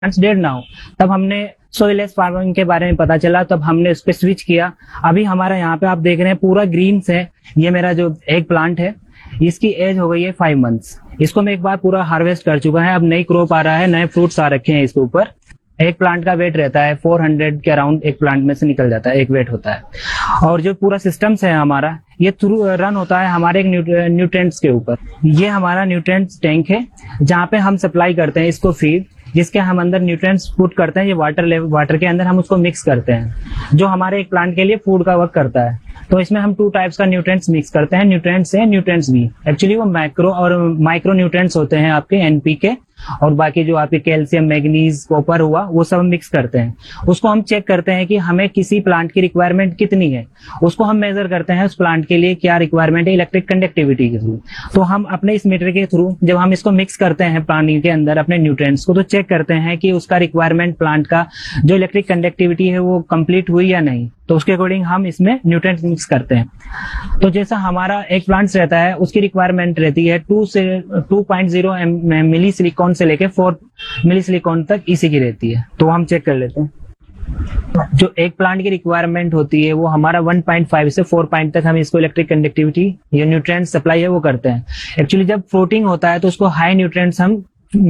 Dead ना हो, तब हमने सोइलेस फार्मिंग के बारे में पता चला, तब हमने उस पर स्विच किया। अभी हमारा यहाँ पे आप देख रहे हैं पूरा ग्रीन है। ये मेरा जो एग प्लांट है, इसकी एज हो गई है 5 मंथ्स। इसको मैं एक बार पूरा हार्वेस्ट कर चुका है। अब नई क्रॉप आ रहा है, नए फ्रूट्स आ रखे हैं इसके ऊपर। एक प्लांट का वेट रहता है 400 के अराउंड, एक प्लांट में से निकल जाता है, एक वेट होता है। और जो पूरा सिस्टम्स है हमारा, ये थ्रू रन होता है हमारे एक न्यूट्रेंट्स के ऊपर। ये हमारा न्यूट्रेंट्स टैंक है जहाँ पे हम सप्लाई करते हैं इसको फीड, जिसके हम अंदर न्यूट्रिएंट्स पुट करते हैं। ये वाटर के अंदर हम उसको मिक्स करते हैं, जो हमारे एक प्लांट के लिए फूड का वर्क करता है। तो इसमें हम 2 टाइप्स का न्यूट्रिएंट्स मिक्स करते हैं, न्यूट्रिएंट्स ए, न्यूट्रिएंट्स बी। एक्चुअली वो मैक्रो और माइक्रो न्यूट्रिएंट्स होते हैं आपके, एनपीके और बाकी जो आपके कैल्शियम, मैग्नीज, कॉपर हुआ, वो सब मिक्स करते हैं। उसको हम चेक करते हैं कि हमें किसी प्लांट की रिक्वायरमेंट कितनी है, उसको हम मेजर करते हैं उस प्लांट के लिए क्या रिक्वायरमेंट है इलेक्ट्रिक कंडक्टिविटी के थ्रू। तो हम अपने इस मीटर के थ्रू जब हम इसको मिक्स करते हैं पानी के अंदर अपने न्यूट्रिएंट्स को, तो चेक करते हैं कि उसका रिक्वायरमेंट प्लांट का जो इलेक्ट्रिक कंडक्टिविटी है वो कंप्लीट हुई या नहीं। तो उसके अकॉर्डिंग हम इसमें न्यूट्रिएंट्स मिक्स करते हैं। तो जैसा हमारा एक प्लांट्स रहता है, उसकी रिक्वायरमेंट रहती है 2 से 2.0 मिली सिलिकॉन से लेके 4 मिली सिलिकॉन तक इसी की रहती है। तो हम चेक कर लेते हैं। जो एक प्लांट की रिक्वायरमेंट होती है वो हमारा 1.5 से 4 पॉइंट तक हम इसको इलेक्ट्रिक कंडक्टिविटी या न्यूट्रिएंट सप्लाई है वो करते हैं। एक्चुअली जब फ्रूटिंग होता है तो उसको हाई न्यूट्रिएंट्स हम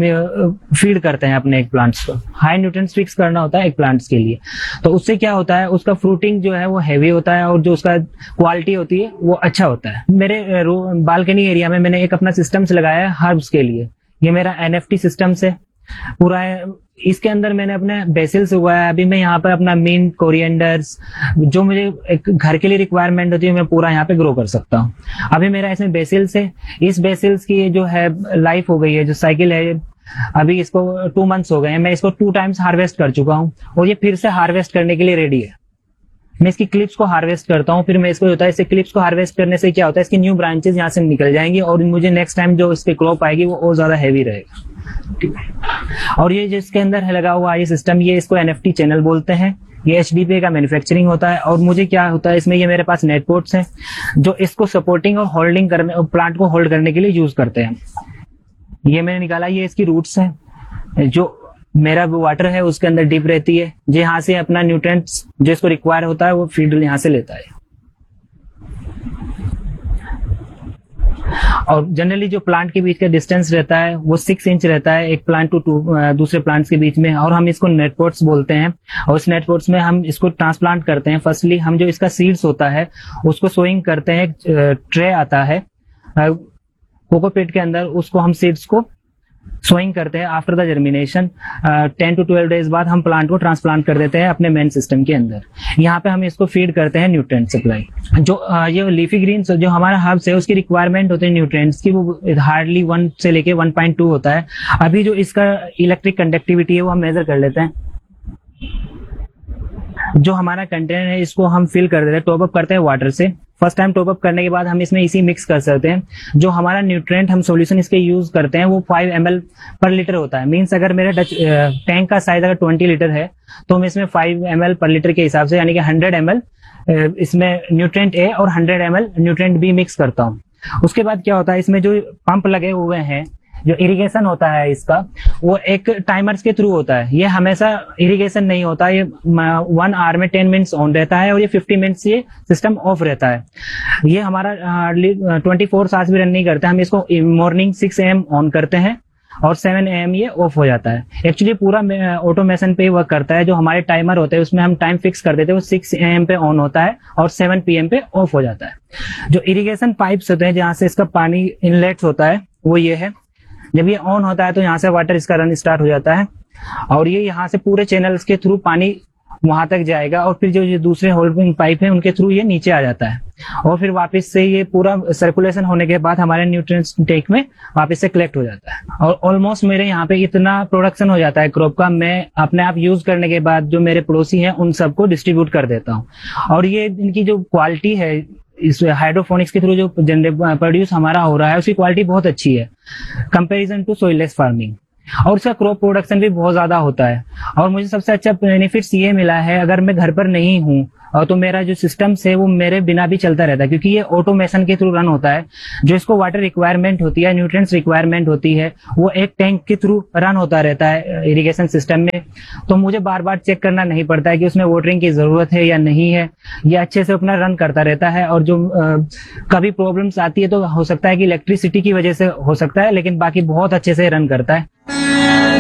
फीड करते हैं अपने एक प्लांट्स को। हाई न्यूट्रिएंट्स फिक्स करना होता है एक प्लांट्स के लिए। तो उससे क्या होता है, उसका फ्रूटिंग जो है वो हैवी होता है और जो उसका क्वालिटी होती है वो अच्छा होता है। मेरे बालकनी एरिया में मैंने एक अपना सिस्टम्स लगाया है हर्ब्स के लिए। ये मेरा एनएफटी सिस्टम से पूरा है। इसके अंदर मैंने अपने बेसिल्स उगाया है। अभी मैं यहाँ पे अपना मिंट, कोरिएंडर्स, जो मुझे एक घर के लिए रिक्वायरमेंट होती है, मैं पूरा यहाँ पे ग्रो कर सकता हूँ। अभी मेरा इसमें बेसिल्स है। इस बेसिल्स की जो है लाइफ हो गई है, जो साइकिल है, अभी इसको 2 मंथ्स हो गए हैं। मैं इसको 2 टाइम्स हार्वेस्ट कर चुका हूँ और ये फिर से हार्वेस्ट करने के लिए रेडी है। मैं इसकी क्लिप्स को हार्वेस्ट करता हूँ, फिर मैं इसको होता है इससे क्लिप्स को हार्वेस्ट करने से क्या होता है, इसकी न्यू ब्रांचेस यहाँ से निकल जाएंगी और मुझे नेक्स्ट टाइम जो इसकी क्रॉप आएगी वो और ज्यादा हैवी रहेगा। ठीक है। और ये जिसके अंदर है लगा हुआ ये सिस्टम, ये इसको एनएफटी चैनल बोलते हैं। ये एचडीपी का मैन्युफैक्चरिंग होता है। और मुझे क्या होता है इसमें, ये मेरे पास नेट पोर्ट्स हैं जो इसको सपोर्टिंग और होल्डिंग करने और प्लांट को होल्ड करने के लिए यूज करते हैं। ये मैंने निकाला, ये इसकी रूट्स है। जो मेरा वाटर है उसके अंदर डीप रहती है, जो यहाँ से अपना न्यूट्रिएंट्स जो इसको रिक्वायर होता है वो फीड यहाँ से लेता है। और जनरली जो प्लांट के बीच का डिस्टेंस रहता है वो 6 इंच रहता है, एक प्लांट टू दूसरे प्लांट्स के बीच में। और हम इसको नेटपोर्ट्स बोलते हैं। और उस नेटपोर्ट्स में हम इसको ट्रांसप्लांट करते हैं। फर्स्टली हम जो इसका सीड्स होता है उसको सोइंग करते हैं। ट्रे आता है कोकोपीट के अंदर, उसको हम सीड्स को सोइंग करते हैं। After the germination 10 to 12 days बाद हम प्लांट को ट्रांसप्लांट कर देते हैं अपने मेन सिस्टम के अंदर। यहाँ पे हम इसको फीड करते हैं न्यूट्रिएंट सप्लाई। जो ये लीफी ग्रीन्स जो हमारा हर्ब्स है उसकी रिक्वायरमेंट होती है न्यूट्रिएंट्स की, वो हार्डली 1 से लेके 1.2 होता है। अभी जो इसका इलेक्ट्रिक कंडक्टिविटी है वो हम मेजर कर लेते हैं। जो हमारा कंटेनर है इसको हम फिल कर देते हैं, टॉप अप करते हैं वाटर से। फर्स्ट टाइम टॉप अप करने के बाद हम इसमें इसी मिक्स कर सकते हैं। जो हमारा न्यूट्रिएंट हम सॉल्यूशन इसके यूज करते हैं वो 5 ml पर लीटर होता है। मींस अगर मेरे टैंक का साइज अगर 20 लीटर है तो मैं इसमें 5 ml पर लीटर के हिसाब से, यानी कि 100 ml इसमें न्यूट्रिएंट ए और 100 ml न्यूट्रिएंट बी मिक्स करता हूँ। उसके बाद क्या होता है, इसमें जो पंप लगे हुए हैं, जो इरिगेशन होता है इसका, वो एक टाइमर्स के थ्रू होता है। ये हमेशा इरिगेशन नहीं होता, ये 1 आवर में 10 मिनट्स ऑन रहता है और ये 50 मिनट्स ये सिस्टम ऑफ रहता है। ये हमारा 24 आवर्स भी रन नहीं करता। हम इसको मॉर्निंग 6 AM ऑन करते हैं और 7 AM ये ऑफ हो जाता है। एक्चुअली पूरा ऑटोमेशन पे वर्क करता है। जो हमारे टाइमर होते हैं उसमें हम टाइम फिक्स कर देते हैं, वो 6 AM पे ऑन होता है और 7 PM पे ऑफ हो जाता है। जो इरिगेशन पाइप्स होते हैं जहां से इसका पानी इनलेट होता है वो ये है। जब ये ऑन होता है तो यहाँ से वाटर इसका रन स्टार्ट हो जाता है और ये यहाँ से पूरे चैनल्स के थ्रू पानी वहां तक जाएगा और फिर जो ये दूसरे होल्डिंग पाइप है उनके थ्रू ये नीचे आ जाता है और फिर वापस से ये पूरा सर्कुलेशन होने के बाद हमारे न्यूट्रिएंट्स टैंक में वापस से कलेक्ट हो जाता है। और ऑलमोस्ट मेरे यहाँ पे इतना प्रोडक्शन हो जाता है क्रॉप का, मैं अपने आप यूज करने के बाद जो मेरे पड़ोसी हैं उन सबको डिस्ट्रीब्यूट कर देता हूँ। और ये इनकी जो क्वालिटी है इस हाइड्रोफोनिक्स के थ्रू जो प्रोड्यूस हमारा हो रहा है उसकी क्वालिटी बहुत अच्छी है कंपैरिजन टू सोइललेस फार्मिंग। और उसका क्रॉप प्रोडक्शन भी बहुत ज्यादा होता है। और मुझे सबसे अच्छा बेनिफिट्स ये मिला है, अगर मैं घर पर नहीं हूँ और तो मेरा जो सिस्टम है वो मेरे बिना भी चलता रहता है, क्योंकि ये ऑटोमेशन के थ्रू रन होता है। जो इसको वाटर रिक्वायरमेंट होती है, न्यूट्रिएंट्स रिक्वायरमेंट होती है, वो एक टैंक के थ्रू रन होता रहता है इरिगेशन सिस्टम में। तो मुझे बार बार चेक करना नहीं पड़ता है कि उसमें वाटरिंग की जरूरत है या नहीं है। ये अच्छे से अपना रन करता रहता है। और जो कभी प्रॉब्लम्स आती है तो हो सकता है कि इलेक्ट्रिसिटी की वजह से हो सकता है, लेकिन बाकी बहुत अच्छे से रन करता है।